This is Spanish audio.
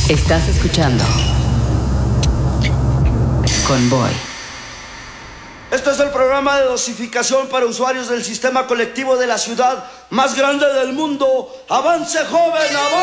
Estás escuchando Convoy. Este es el programa de dosificación para usuarios del sistema colectivo de la ciudad más grande del mundo. ¡Avance, joven! ¡Avance!